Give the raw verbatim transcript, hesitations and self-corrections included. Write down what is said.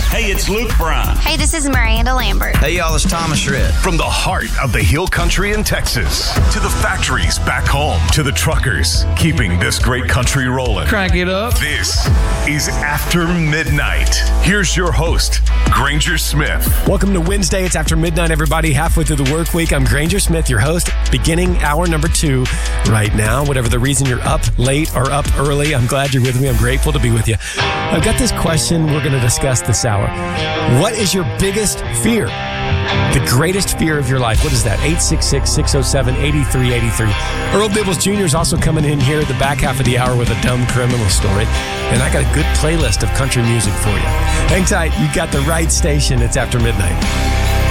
Hey, it's Luke Bryan. Hey, this is Miranda Lambert. Hey, y'all, it's Thomas Rhett. From the heart of the Hill Country in Texas to the factories back home to the truckers keeping this great country rolling. Crank it up. This is After Midnight. Here's your host, Granger Smith. Welcome to Wednesday. It's After Midnight, everybody. Halfway through the work week. I'm Granger Smith, your host, beginning hour number two right now. Whatever the reason you're up late or up early, I'm glad you're with me. I'm grateful to be with you. I've got this question we're going to discuss this hour. What is your biggest fear? The greatest fear of your life. What is that? eight six six, six oh seven, eight three eight three. Earl Dibbles Junior is also coming in here at the back half of the hour with a dumb criminal story. And I got a good playlist of country music for you. Hang tight. You got the right station. It's After Midnight.